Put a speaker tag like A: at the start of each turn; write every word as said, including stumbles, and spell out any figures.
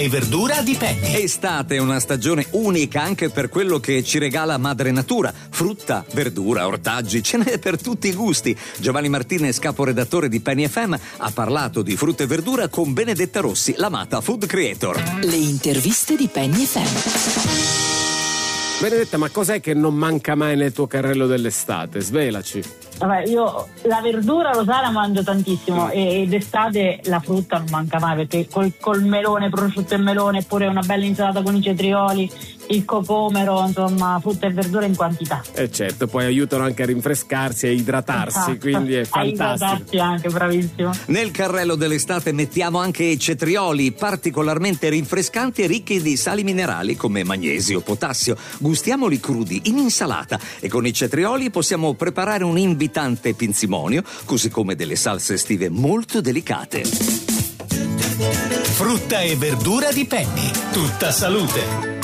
A: e verdura di Penny.
B: Estate è una stagione unica anche per quello che ci regala Madre Natura. Frutta, verdura, ortaggi, ce n'è per tutti i gusti. Giovanni Martinez, caporedattore di Penny F M, ha parlato di frutta e verdura con Benedetta Rossi, l'amata food creator.
C: Le interviste di Penny F M.
D: Benedetta, ma cos'è che non manca mai nel tuo carrello dell'estate? Svelaci.
E: Vabbè, io la verdura, lo sai, la mangio tantissimo e d'estate la frutta non manca mai, perché col, col melone, prosciutto e melone, eppure una bella insalata con i cetrioli, il cocomero, insomma, frutta e verdura in quantità.
D: E certo, poi aiutano anche a rinfrescarsi e idratarsi,
E: Esatto.
D: quindi è fantastico.
E: A idratarsi anche, bravissimo.
B: Nel carrello dell'estate mettiamo anche i cetrioli, particolarmente rinfrescanti e ricchi di sali minerali come magnesio, potassio. Gustiamoli crudi in insalata e con i cetrioli possiamo preparare un invitante pinzimonio, così come delle salse estive molto delicate.
A: Frutta e verdura di Penny. Tutta salute.